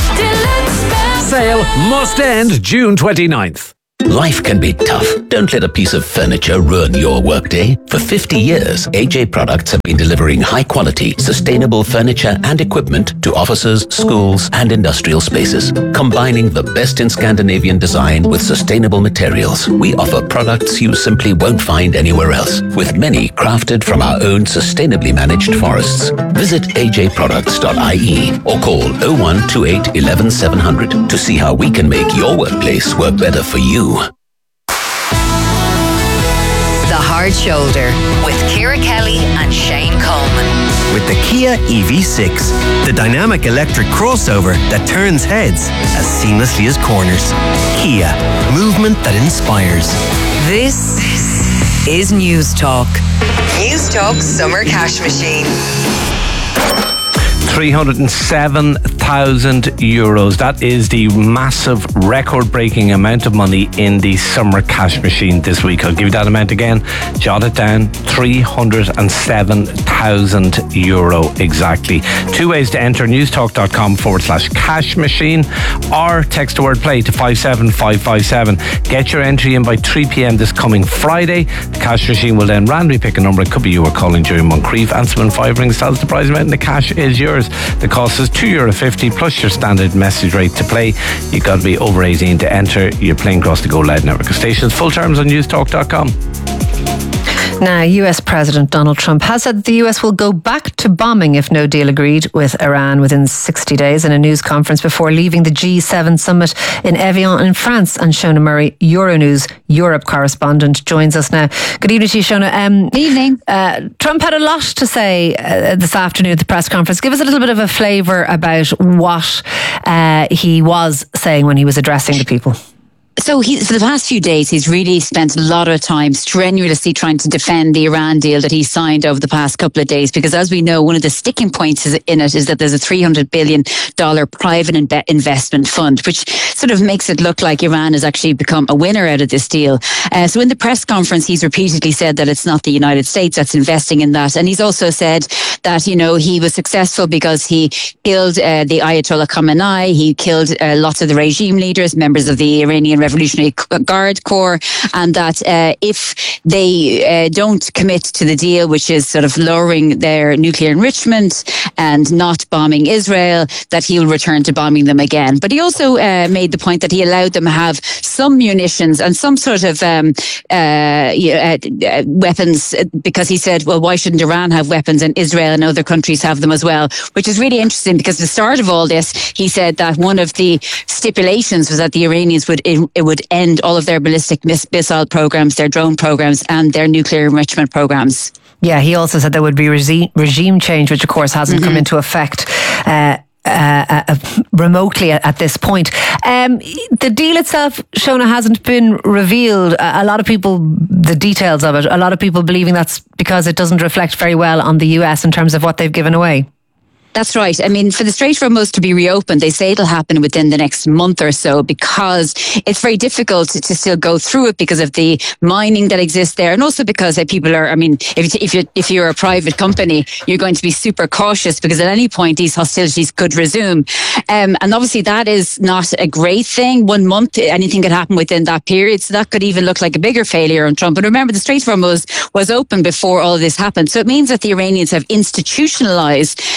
Sale must end June twenty-ninth. Life can be tough. Don't let a piece of furniture ruin your workday. For fifty years, A J Products have been delivering high-quality, sustainable furniture and equipment to offices, schools, and industrial spaces. Combining the best in Scandinavian design with sustainable materials, we offer products you simply won't find anywhere else, with many crafted from our own sustainably managed forests. Visit A J products dot I E or call oh one two eight, eleven, seven hundred to see how we can make your workplace work better for you. The Hard Shoulder with Ciara Kelly and Shane Coleman. With the Kia E V six, the dynamic electric crossover that turns heads as seamlessly as corners. Kia, movement that inspires. This is News Talk. News Talk Summer Cash Machine. three hundred seven thousand euros. That is the massive record-breaking amount of money in the summer cash machine this week. I'll give you that amount again. Jot it down. three hundred seven thousand euro exactly. Two ways to enter: newstalk.com forward slash cash machine or text the word play to five seven five five seven. Get your entry in by three p.m. this coming Friday. The cash machine will then randomly pick a number. It could be you are calling during Moncrief. Answer when five rings, tells the prize amount, and the cash is yours. The cost is two euro fifty plus your standard message rate to play. You've got to be over eighteen to enter. You're playing across the Go Loud network of stations. Full terms on newstalk dot com. Now, U S President Donald Trump has said the U S will go back to bombing if no deal agreed with Iran within sixty days in a news conference before leaving the G seven summit in Evian in France. And Shona Murray, Euronews Europe correspondent, joins us now. Good evening to you, Shona. Um, evening. Uh, Trump had a lot to say uh, this afternoon at the press conference. Give us a little bit of a flavour about what uh, he was saying when he was addressing the people. So he, for the past few days, he's really spent a lot of time strenuously trying to defend the Iran deal that he signed over the past couple of days. Because as we know, one of the sticking points in it is that there's a three hundred billion dollars private inve- investment fund, which sort of makes it look like Iran has actually become a winner out of this deal. Uh, so in the press conference, he's repeatedly said that it's not the United States that's investing in that. And he's also said that, you know, he was successful because he killed uh, the Ayatollah Khamenei. He killed uh, lots of the regime leaders, members of the Iranian Revolutionary Guard Corps, and that uh, if they uh, don't commit to the deal, which is sort of lowering their nuclear enrichment and not bombing Israel, that he will return to bombing them again. But he also uh, made the point that he allowed them to have some munitions and some sort of um, uh, uh, uh, weapons, because he said, well, why shouldn't Iran have weapons and Israel and other countries have them as well? Which is really interesting, because at the start of all this, he said that one of the stipulations was that the Iranians would it would end all of their ballistic missile programs, their drone programs, and their nuclear enrichment programs. Yeah, he also said there would be regime, regime change, which of course hasn't mm-hmm. come into effect uh, uh, uh, remotely at, at this point. Um, the deal itself, Shona, hasn't been revealed. A, a lot of people, the details of it, a lot of people believing that's because it doesn't reflect very well on the U S in terms of what they've given away. That's right. I mean, for the Strait of Hormuz to be reopened, they say it'll happen within the next month or so, because it's very difficult to, to still go through it because of the mining that exists there, and also because uh, people are. I mean, if if you if you're a private company, you're going to be super cautious because at any point these hostilities could resume, um, and obviously that is not a great thing. One month, anything could happen within that period, so that could even look like a bigger failure on Trump. But remember, the Strait of Hormuz was open before all of this happened, so it means that the Iranians have institutionalized Um,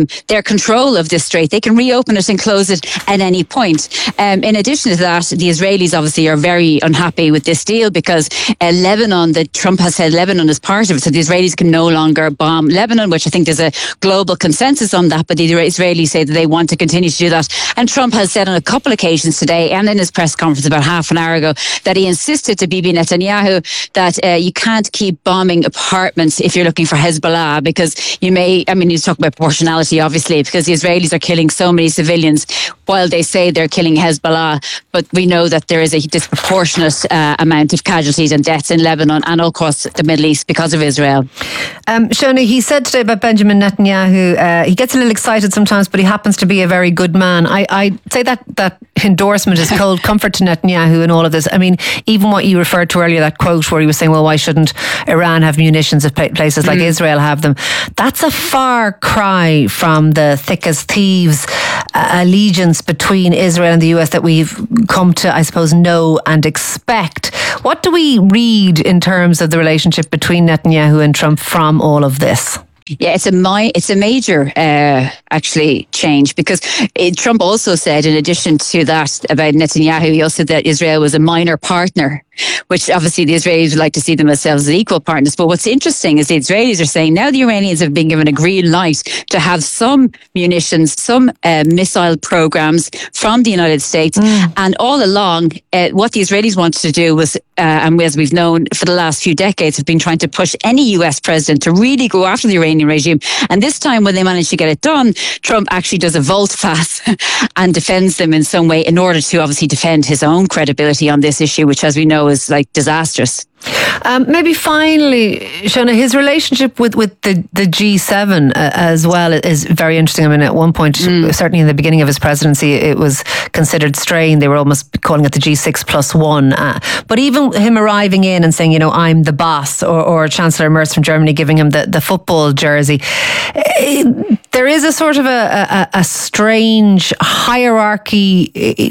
um, their control of this strait. They can reopen it and close it at any point. Um, in addition to that, the Israelis obviously are very unhappy with this deal because uh, Lebanon, that Trump has said Lebanon is part of it, so the Israelis can no longer bomb Lebanon, which I think there's a global consensus on that, but the Israelis say that they want to continue to do that. And Trump has said on a couple of occasions today and in his press conference about half an hour ago that he insisted to Bibi Netanyahu that uh, you can't keep bombing apartments if you're looking for Hezbollah, because you may, I mean, he's talking about proportionality, obviously, because the Israelis are killing so many civilians while they say they're killing Hezbollah, but we know that there is a disproportionate uh, amount of casualties and deaths in Lebanon and all across the Middle East because of Israel. Um, Shona, he said today about Benjamin Netanyahu, uh, he gets a little excited sometimes, but he happens to be a very good man. I, I say that that endorsement is cold comfort to Netanyahu in all of this. I mean, even what you referred to earlier, that quote where he was saying, well, why shouldn't Iran have munitions if places like mm. Israel have them? That's a far cry from the thick as thieves uh, allegiance between Israel and the U S that we've come to, I suppose, know and expect. What do we read in terms of the relationship between Netanyahu and Trump from all of this? Yeah, it's a my, it's a major uh, actually change, because it, Trump also said, in addition to that about Netanyahu, he also said that Israel was a minor partner, which obviously the Israelis would like to see themselves as equal partners. But what's interesting is the Israelis are saying now the Iranians have been given a green light to have some munitions, some uh, missile programs from the United States. Mm. And all along, uh, what the Israelis wanted to do was, uh, and as we've known for the last few decades, have been trying to push any U S president to really go after the Iranian regime. And this time when they managed to get it done, Trump actually does a volte-face and defends them in some way in order to obviously defend his own credibility on this issue, which, as we know, is like disastrous. Um, maybe finally, Shona, his relationship with, with the, the G seven uh, as well is very interesting. I mean, at one point, mm. certainly in the beginning of his presidency, it was considered strained. They were almost calling it the G six plus one. Uh, but even him arriving in and saying, you know, I'm the boss, or, or Chancellor Merz from Germany giving him the, the football jersey, it, there is a sort of a, a, a strange hierarchy,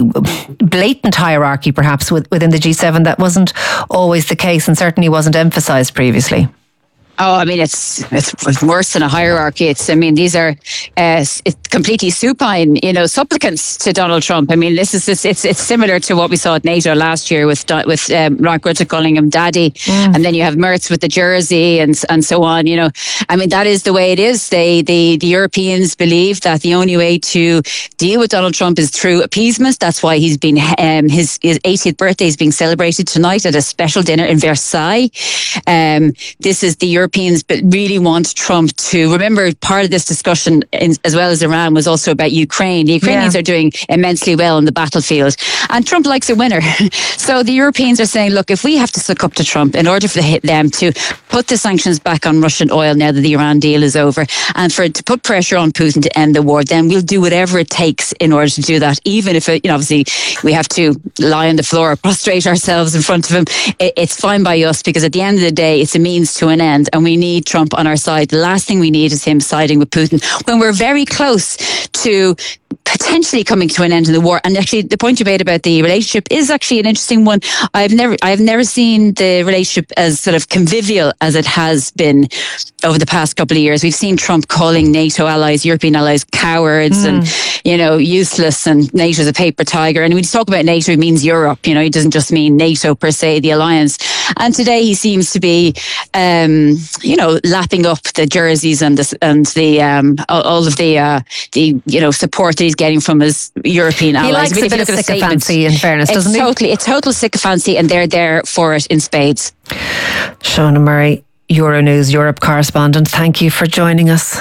blatant hierarchy perhaps within the G seven that wasn't always the case, and certainly wasn't emphasised previously. Oh, I mean, it's it's worse than a hierarchy. It's, I mean, these are uh, it's completely supine, you know, supplicants to Donald Trump. I mean, this is this, it's it's similar to what we saw at NATO last year with with um, Mark Rutte calling him daddy, mm. and then you have Merz with the jersey and and so on. You know, I mean, that is the way it is. They the the Europeans believe that the only way to deal with Donald Trump is through appeasement. That's why he's been um, his his eightieth birthday is being celebrated tonight at a special dinner in Versailles. Um, this is the European Europeans but really want Trump to remember. Part of this discussion, in, as well as Iran, was also about Ukraine. The Ukrainians yeah. are doing immensely well on the battlefield, and Trump likes a winner. So the Europeans are saying, look, if we have to suck up to Trump in order for them to put the sanctions back on Russian oil now that the Iran deal is over, and for to put pressure on Putin to end the war, then we'll do whatever it takes in order to do that, even if it, you know, obviously we have to lie on the floor or prostrate ourselves in front of him. It, it's fine by us, because at the end of the day, it's a means to an end, and we need Trump on our side. The last thing we need is him siding with Putin when we're very close to potentially coming to an end in the war. And actually, the point you made about the relationship is actually an interesting one. I've never, I've never seen the relationship as sort of convivial as it has been over the past couple of years. We've seen Trump calling NATO allies, European allies, cowards mm. and, you know, useless, and NATO's a paper tiger. And when you talk about NATO, it means Europe. You know, it doesn't just mean NATO per se, the alliance. And today he seems to be, um, you know, lapping up the jerseys and the, and the um, all of the, uh, the, you know, support that he's getting from his European allies. He likes I mean, a bit of sycophancy, in fairness, it's doesn't he? Totally, it's total sycophancy, and they're there for it in spades. Shona Murray, Euronews Europe correspondent, thank you for joining us.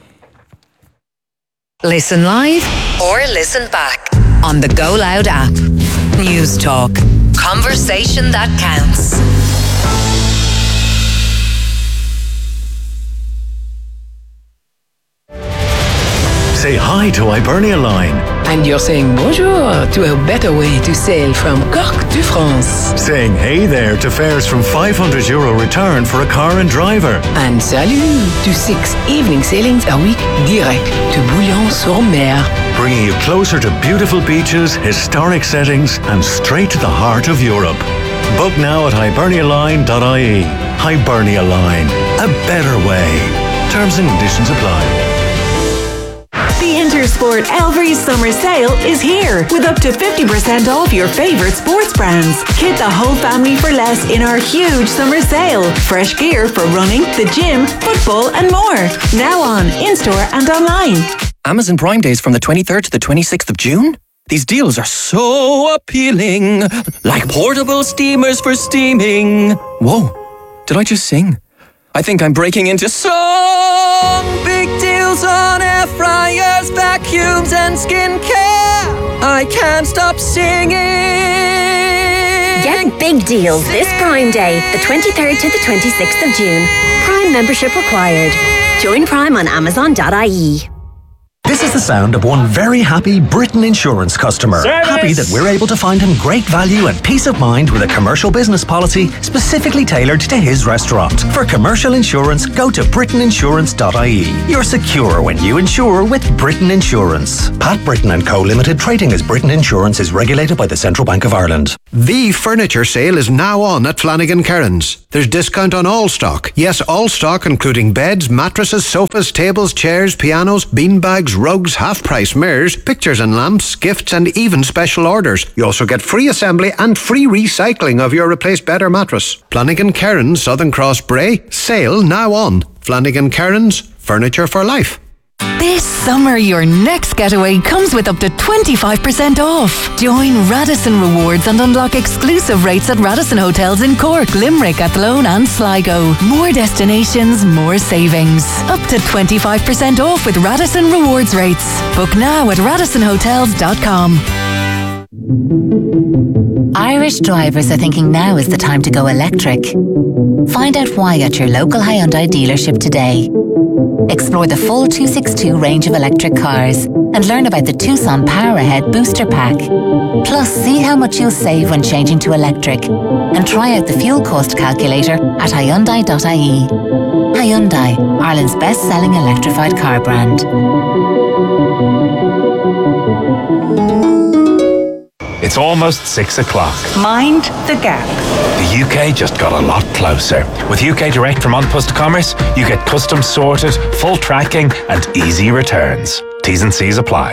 Listen live or listen back on the Go Loud app. News Talk. Conversation that counts. Say hi to Hibernia Line. And you're saying bonjour to a better way to sail from Cork to France. Saying hey there to fares from five hundred euro return for a car and driver. And salut to six evening sailings a week direct to Bouillon-sur-Mer. Bringing you closer to beautiful beaches, historic settings, and straight to the heart of Europe. Book now at hibernia line dot I E. Hibernia Line. A better way. Terms and conditions apply. The Intersport Elvery's summer sale is here with up to fifty percent off your favourite sports brands. Kit the whole family for less in our huge summer sale. Fresh gear for running, the gym, football and more. Now on, in-store and online. Amazon Prime Days from the twenty-third to the twenty-sixth of June? These deals are so appealing. Like portable steamers for steaming. Whoa, did I just sing? I think I'm breaking into song. Big deals on air fryers, vacuums and skincare. I can't stop singing. Get big deals this Prime Day, the twenty-third to the twenty-sixth of June. Prime membership required. Join Prime on amazon dot I E. This is the sound of one very happy Britain Insurance customer. Service. Happy that we're able to find him great value and peace of mind with a commercial business policy specifically tailored to his restaurant. For commercial insurance, go to britain insurance dot I E. You're secure when you insure with Britain Insurance. Pat Britain and Co Limited, trading as Britain Insurance, is regulated by the Central Bank of Ireland. The furniture sale is now on at Flanagan Kerins. There's discount on all stock. Yes, all stock including beds, mattresses, sofas, tables, chairs, pianos, beanbags, rugs, half-price mirrors, pictures and lamps, gifts and even special orders. You also get free assembly and free recycling of your replaced bed or mattress. Flanagan Kerins, Southern Cross Bray. Sale now on. Flanagan Kerins, furniture for life. This summer, your next getaway comes with up to twenty-five percent off. Join Radisson Rewards and unlock exclusive rates at Radisson Hotels in Cork, Limerick, Athlone and Sligo. More destinations, more savings. Up to twenty-five percent off with Radisson Rewards rates. Book now at radisson hotels dot com. Irish drivers are thinking now is the time to go electric. Find out why at your local Hyundai dealership today. Explore the full two sixty-two range of electric cars and learn about the Tucson Power Ahead Booster Pack. Plus, see how much you'll save when changing to electric and try out the fuel cost calculator at hyundai dot I E. Hyundai, Ireland's best-selling electrified car brand. It's almost six o'clock. Mind the gap. The U K just got a lot closer. With U K Direct from An Post Commerce, you get custom sorted, full tracking and easy returns. T's and C's apply.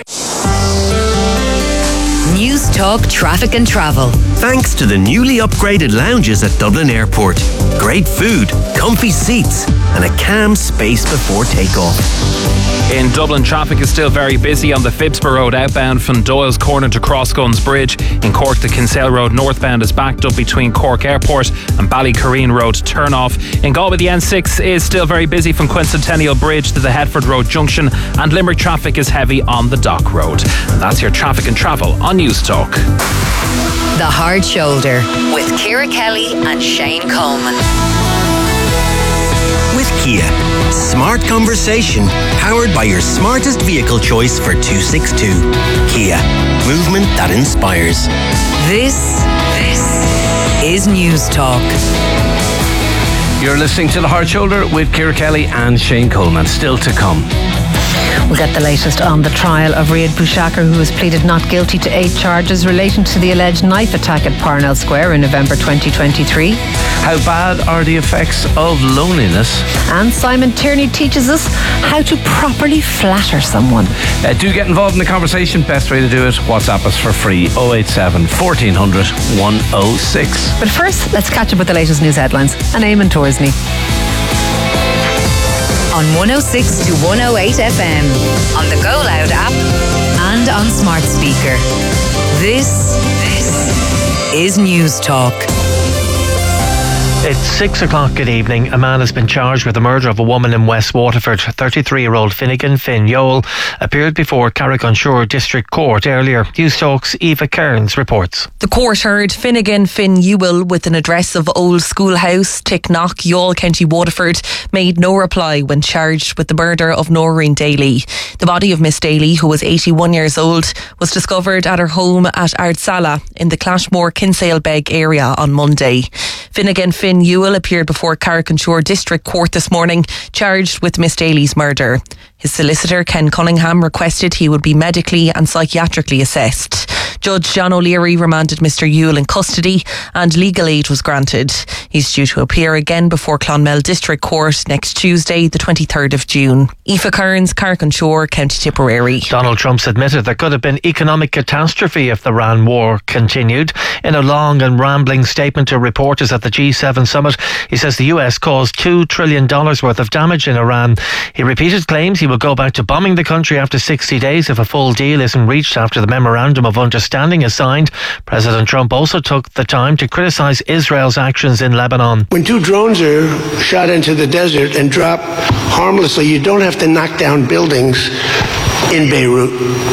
News Talk Traffic and Travel. Thanks to the newly upgraded lounges at Dublin Airport. Great food, comfy seats and a calm space before takeoff. In Dublin, traffic is still very busy on the Phibsborough Road outbound from Doyle's Corner to Crossguns Bridge. In Cork, the Kinsale Road northbound is backed up between Cork Airport and Ballycareen Road turn-off. In Galway, the N six is still very busy from Quincentennial Bridge to the Headford Road junction, and Limerick traffic is heavy on the Dock Road. And that's your traffic and travel on News Talk. The Hard Shoulder with Ciara Kelly and Shane Coleman. With Kia, smart conversation powered by your smartest vehicle choice for two sixty-two. Kia, movement that inspires. This, this is News Talk. You're listening to The Hard Shoulder with Ciara Kelly and Shane Coleman. Still to come. We'll get the latest on the trial of Riyad Boushakar, who has pleaded not guilty to eight charges relating to the alleged knife attack at Parnell Square in November twenty twenty-three. How bad are the effects of loneliness? And Simon Tierney teaches us how to properly flatter someone. Uh, do get involved in the conversation. Best way to do it, WhatsApp us for free, oh eight seven, fourteen hundred, one oh six. But first, let's catch up with the latest news headlines. And Eamon Torsney. On one oh six to one oh eight F M, on the Go Loud app and on smart speaker. This, this is News Talk. It's six o'clock. Good evening. A man has been charged with the murder of a woman in West Waterford. thirty-three-year-old Finnegan Finn Youghal appeared before Carrick-on-Shore District Court earlier. News Talk's Eva Kearns reports. The court heard Finnegan Finn Youghal, with an address of Old Schoolhouse, Ticknock, Youghal, County Waterford, made no reply when charged with the murder of Noreen Daly. The body of Miss Daly, who was eighty-one years old, was discovered at her home at Ardsala in the Clashmore Kinsale Beg area on Monday. Finnegan Finn Youghal appeared before Carrick-on-Shore District Court this morning, charged with Miss Daly's murder. His solicitor, Ken Cunningham, requested he would be medically and psychiatrically assessed. Judge John O'Leary remanded Mister Yule in custody and legal aid was granted. He's due to appear again before Clonmel District Court next Tuesday, the twenty-third of June. Aoife Kearns, Carrick-on-Shore, County Tipperary. Donald Trump's admitted there could have been economic catastrophe if the Iran war continued. In a long and rambling statement to reporters at the G seven summit, he says the U S caused two trillion dollars worth of damage in Iran. He repeated claims he will go back to bombing the country after sixty days if a full deal isn't reached after the memorandum of understanding is signed. President Trump also took the time to criticise Israel's actions in Lebanon. When two drones are shot into the desert and drop harmlessly, you don't have to knock down buildings in Beirut.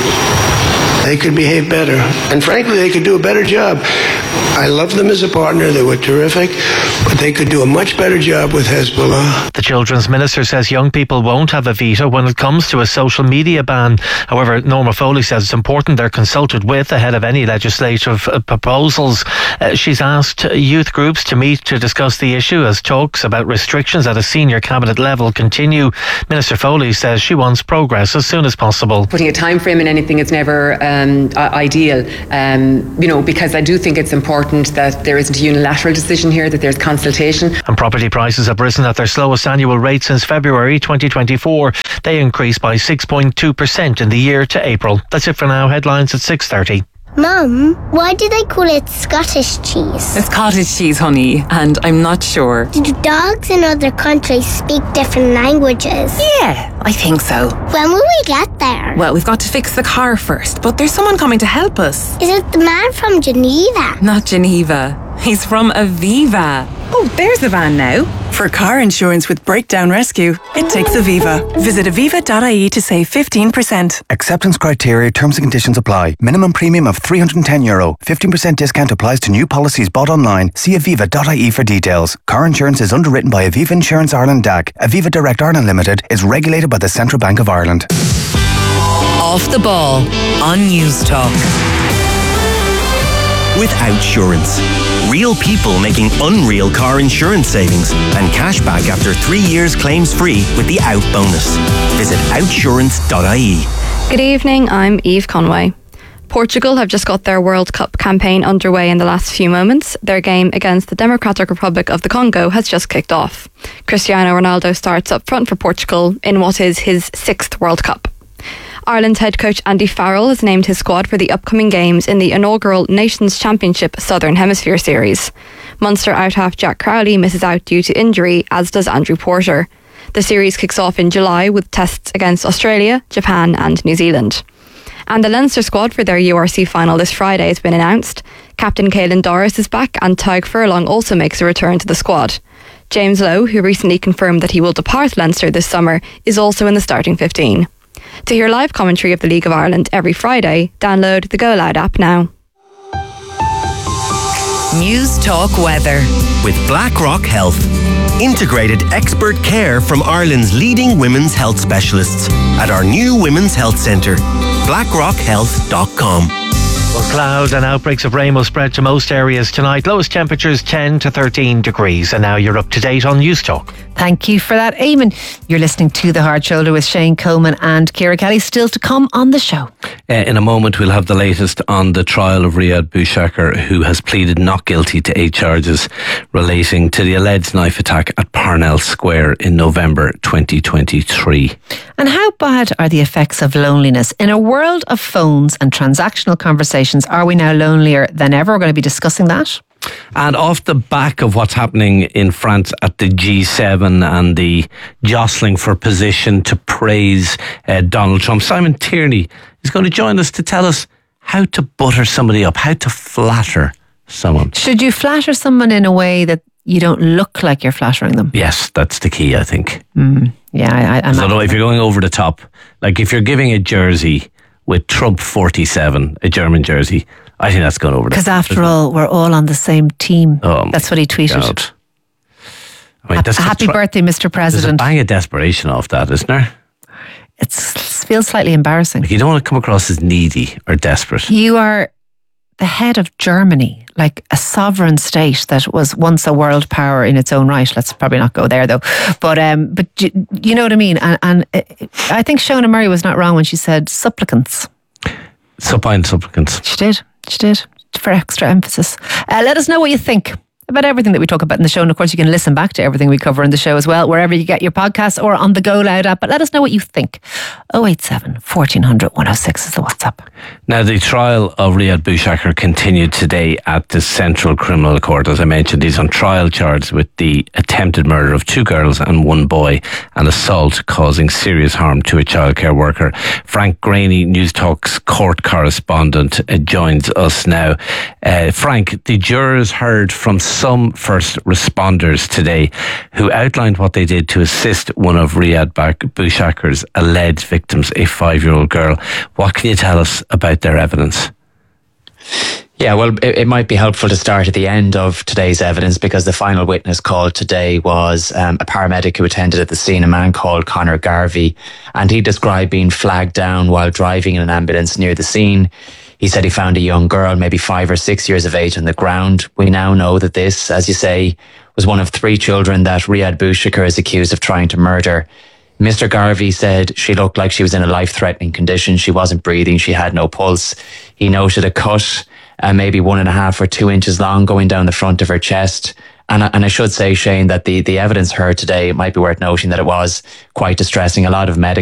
They could behave better. And frankly, they could do a better job. I love them as a partner. They were terrific. But they could do a much better job with Hezbollah. The Children's Minister says young people won't have a veto when it comes to a social media ban. However, Norma Foley says it's important they're consulted with ahead of any legislative uh, proposals. Uh, she's asked youth groups to meet to discuss the issue as talks about restrictions at a senior cabinet level continue. Minister Foley says she wants progress as soon as possible. Putting a time frame in anything is never um, ideal, um, you know, because I do think it's important that there isn't a unilateral decision here, that there's consultation. And property prices have risen at their slowest annual rate since February twenty twenty-four. They increased by six point two percent in the year to April. That's it for now. Headlines at six thirty. Mum, why do they call it Scottish cheese? It's cottage cheese, honey, and I'm not sure. Do dogs in other countries speak different languages? Yeah, I think so. When will we get there? Well, we've got to fix the car first, but there's someone coming to help us. Is it the man from Geneva? Not Geneva. He's from Aviva. Oh, there's the van now. For car insurance with breakdown rescue, it takes Aviva. Visit aviva dot I E to save fifteen percent. Acceptance criteria, terms and conditions apply. Minimum premium of three hundred ten euro. fifteen percent discount applies to new policies bought online. See aviva dot I E for details. Car insurance is underwritten by Aviva Insurance Ireland D A C. Aviva Direct Ireland Limited is regulated by the Central Bank of Ireland. Off the Ball on News Talk. With Outsurance. Real people making unreal car insurance savings and cash back after three years claims free with the Out bonus. Visit outsurance dot I E. Good evening, I'm Eve Conway. Portugal have just got their World Cup campaign underway in the last few moments. Their game against the Democratic Republic of the Congo has just kicked off. Cristiano Ronaldo starts up front for Portugal in what is his sixth World Cup. Ireland's head coach Andy Farrell has named his squad for the upcoming games in the inaugural Nations Championship Southern Hemisphere Series. Munster out-half Jack Crowley misses out due to injury, as does Andrew Porter. The series kicks off in July with tests against Australia, Japan and New Zealand. And the Leinster squad for their U R C final this Friday has been announced. Captain Caelan Doris is back and Tadhg Furlong also makes a return to the squad. James Lowe, who recently confirmed that he will depart Leinster this summer, is also in the starting fifteen. To hear live commentary of the League of Ireland every Friday, download the Go Loud app now. News Talk Weather. With BlackRock Health. Integrated expert care from Ireland's leading women's health specialists at our new Women's Health Centre. blackrock health dot com. Well, clouds and outbreaks of rain will spread to most areas tonight. Lowest temperatures ten to thirteen degrees. And now you're up to date on News Talk. Thank you for that, Eamon. You're listening to The Hard Shoulder with Shane Coleman and Ciara Kelly. Still to come on the show. Uh, in a moment, we'll have the latest on the trial of Riyad Bouchakar, who has pleaded not guilty to eight charges relating to the alleged knife attack at Parnell Square in November twenty twenty-three. And how bad are the effects of loneliness? In a world of phones and transactional conversations, are we now lonelier than ever? We're going to be discussing that. And off the back of what's happening in France at the G seven and the jostling for position to praise uh, Donald Trump, Simon Tierney is going to join us to tell us how to butter somebody up, how to flatter someone. Should you flatter someone in a way that you don't look like you're flattering them? Yes, that's the key, I think. Mm, yeah, I, I'm so not, if you're going over the top, like if you're giving a jersey with Trump forty-seven, a German jersey, I think that's gone over. Because after all, we're all on the same team. Oh, that's what he tweeted. God. I mean, ha- happy try- birthday, Mister President. There's a bang of desperation off that, isn't there? It feels slightly embarrassing. Like you don't want to come across as needy or desperate. You are the head of Germany, like a sovereign state that was once a world power in its own right. Let's probably not go there though. But um, but you, you know what I mean. And, and I think Shona Murray was not wrong when she said supplicants. Supine supplicants. She did. She did, for extra emphasis. Uh, let us know what you think about everything that we talk about in the show. And of course, you can listen back to everything we cover in the show as well, wherever you get your podcasts or on the Go Loud app. But let us know what you think. oh eight seven, fourteen hundred, one oh six is the WhatsApp. Now, the trial of Riyad Boushakar continued today at the Central Criminal Court. As I mentioned, he's on trial charged with the attempted murder of two girls and one boy and assault causing serious harm to a childcare worker. Frank Graney, News Talk's court correspondent, uh, joins us now. Uh, Frank, the jurors heard from some first responders today who outlined what they did to assist one of Riyad Boushakar's alleged victims, a five-year-old girl. What can you tell us about their evidence? Yeah, well, it, it might be helpful to start at the end of today's evidence, because the final witness called today was um, a paramedic who attended at the scene, a man called Conor Garvey, and he described being flagged down while driving in an ambulance near the scene. He said he found a young girl, maybe five or six years of age, on the ground. We now know that this, as you say, was one of three children that Riyad Boushakar is accused of trying to murder. Mister Garvey said she looked like she was in a life-threatening condition. She wasn't breathing. She had no pulse. He noted a cut, uh, maybe one and a half or two inches long, going down the front of her chest. And, and I should say, Shane, that the, the evidence heard today, it might be worth noting that it was quite distressing. A lot of medical